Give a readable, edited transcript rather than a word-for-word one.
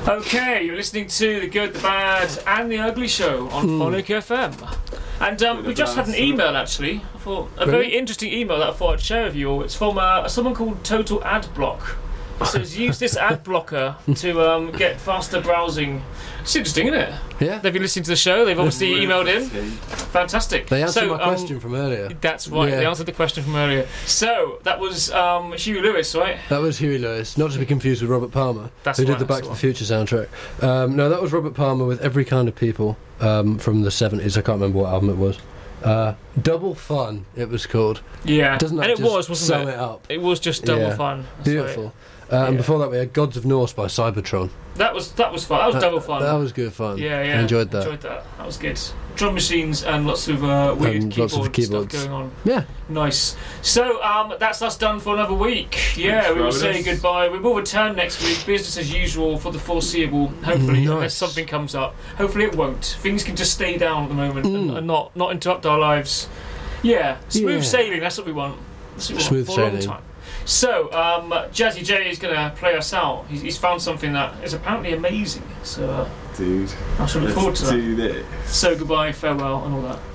Okay, you're listening to The Good, The Bad and The Ugly Show on Phonic FM. And we just had an email, actually. I thought a very interesting email that I thought I'd share with you all. It's from someone called Total Adblock. It says, use this ad blocker to get faster browsing. It's interesting, isn't it? Yeah. They've been listening to the show. They've obviously emailed in. Fantastic. They answered my question from earlier. That's right. Yeah. They answered the question from earlier. So that was Huey Lewis, right? That was Huey Lewis, not to be confused with Robert Palmer, That's who right, did the Back that's to the Future soundtrack. No, that was Robert Palmer with Every Kind of People from the 70s. I can't remember what album it was. Double Fun, it was called. Yeah. Doesn't that and it just was, wasn't sum it? it up? It was just double Yeah. fun. That's Beautiful. right. And before that we had Gods of Norse by Cybertron. That was fun. That was double fun. That was good fun. Yeah. I enjoyed that. That was good. Drum machines and lots of weird lots of keyboard stuff keyboards. going on. Yeah. Nice. So that's us done for another week. Yeah, we will say goodbye. We will return next week, business as usual for the foreseeable. Hopefully, unless something comes up. Hopefully it won't. Things can just stay down at the moment and not interrupt our lives. Yeah, smooth sailing. That's what we want. That's what we Smooth want for a long sailing. time. So, Jazzy J is going to play us out. He's found something that is apparently amazing. So, Dude, I shall look forward to that. do this. So, goodbye, farewell, and all that.